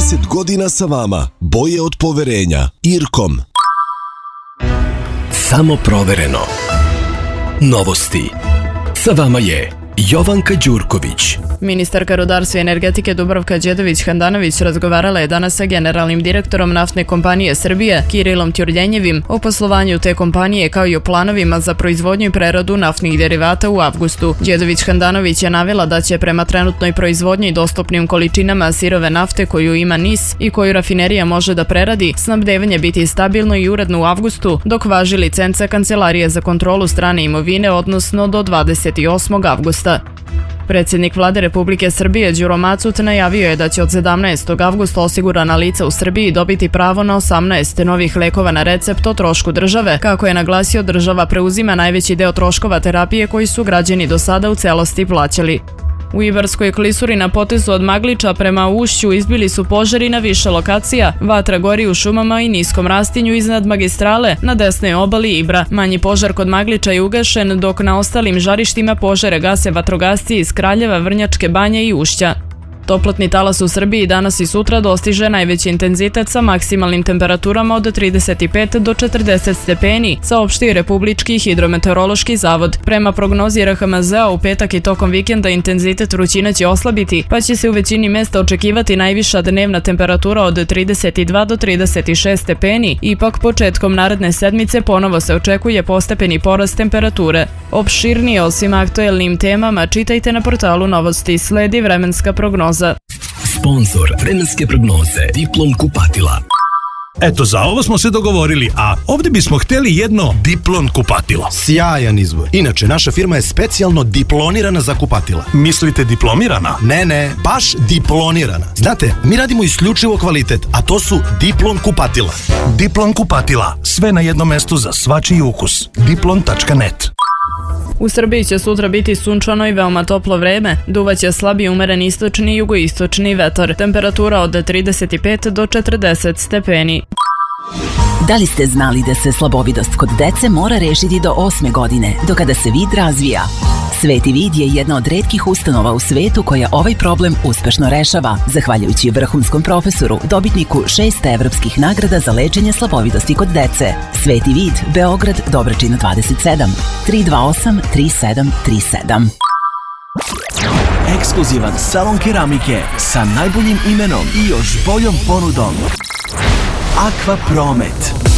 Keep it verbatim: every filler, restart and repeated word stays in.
trideset godina sa vama. Boje od poverenja. Irkom. Samo provereno. Novosti. Sa vama je Jovanka Đurković. Ministarka rudarstva i energetike Dubravka Đedović-Handanović razgovarala je danas sa generalnim direktorom naftne kompanije Srbije, Kirilom Tjurljenjevim, o poslovanju te kompanije kao i o planovima za proizvodnju i preradu naftnih derivata u avgustu. Đedović-Handanović je navela da će prema trenutnoj proizvodnji i dostupnim količinama sirove nafte koju ima N I S i koju rafinerija može da preradi, snabdevanje biti stabilno i uredno u avgustu, dok važi licenca Kancelarije za kontrolu strane imovine, odnosno do dvadeset osmog avgusta. Predsjednik Vlade Republike Srbije Đuro Macut najavio je da će od sedamnaestog avgusta osigurana lica u Srbiji dobiti pravo na osamnaest novih lekova na recept o trošku države. Kako je naglasio, država preuzima najveći deo troškova terapije koji su građani do sada u celosti plaćali. U Ibarskoj klisuri na potezu od Magliča prema Ušću izbili su požari na više lokacija. Vatra gori u šumama i niskom rastinju iznad magistrale na desnoj obali Ibra. Manji požar kod Magliča je ugašen, dok na ostalim žarištima požare gase vatrogasci iz Kraljeva, Vrnjačke Banje i Ušća. Toplotni talas u Srbiji danas i sutra dostiže najveći intenzitet sa maksimalnim temperaturama od trideset pet do četrdeset stepeni, saopštio Republički hidrometeorološki zavod. Prema prognozi R H M Z-a u petak i tokom vikenda intenzitet vrućine će oslabiti, pa će se u većini mesta očekivati najviša dnevna temperatura od trideset dva do trideset šest stepeni. Ipak početkom naredne sedmice ponovo se očekuje postepeni porast temperature. Opširnije o svim aktuelnim temama čitajte na portalu Novosti. Sledi vremenska prognoza. Sponzor vremenske prognoze Diplon kupatila. Eto, za ovo smo se dogovorili, a ovdje bismo htjeli jedno Diplon kupatilo. Sjajan izbor. Inače, naša firma je specijalno diplonirana za kupatila. Mislite diplomirana? Ne, ne, baš diplonirana. Znate, mi radimo isključivo kvalitet, a to su Diplon kupatila. Diplon kupatila. Sve na jednom mestu za svačiji ukus. diplon tačka net. U Srbiji će sutra biti sunčano i veoma toplo vreme, duvaće slabi umeren istočni i jugoistočni vetar, temperatura od trideset pet do četrdeset stepeni. Da li ste znali da se slabovidost kod dece mora rešiti do osme godine, do kada se vid razvija? Sveti vid je jedna od retkih ustanova u svetu koja ovaj problem uspešno rešava, zahvaljujući vrhunskom profesoru, dobitniku šest evropskih nagrada za lečenje slabovidosti kod dece. Sveti vid, Beograd, Dobračina dvadeset sedam, tri dva osam tri sedam tri sedam. Ekskluzivan salon keramike sa najboljim imenom i još boljom ponudom. Aqua Promet.